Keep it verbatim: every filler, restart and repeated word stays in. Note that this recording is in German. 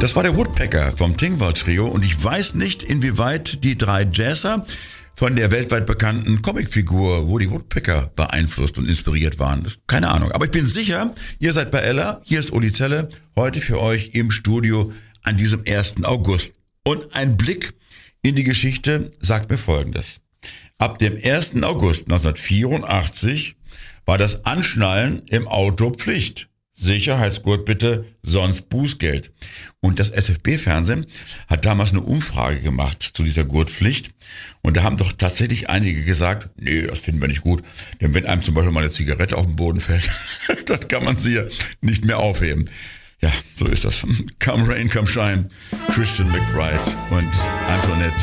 Das war der Woodpecker vom Tingwall Trio und ich weiß nicht, inwieweit die drei Jazzer von der weltweit bekannten Comicfigur Woody Woodpecker beeinflusst und inspiriert waren. Das, keine Ahnung. Aber ich bin sicher, ihr seid bei Ella. Hier ist Uli Zelle, heute für euch im Studio an diesem ersten August. Und ein Blick in die Geschichte sagt mir Folgendes. Ab dem ersten August neunzehnhundertvierundachtzig war das Anschnallen im Auto Pflicht. Sicherheitsgurt bitte, sonst Bußgeld. Und das S F B-Fernsehen hat damals eine Umfrage gemacht zu dieser Gurtpflicht. Und da haben doch tatsächlich einige gesagt, nee, das finden wir nicht gut. Denn wenn einem zum Beispiel mal eine Zigarette auf den Boden fällt, dann kann man sie ja nicht mehr aufheben. Ja, so ist das. Come Rain, Come Shine, Christian McBride und Antoinette